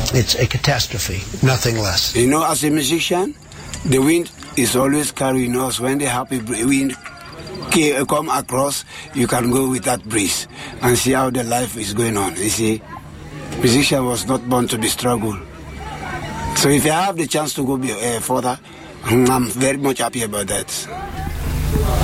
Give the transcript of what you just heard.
It's a catastrophe, nothing less. You know, as a musician, the wind is always carrying us. When the happy wind come across, you can go with that breeze and see how the life is going on. You see, musician was not born to be struggled. So if I have the chance to go further, I'm very much happy about that.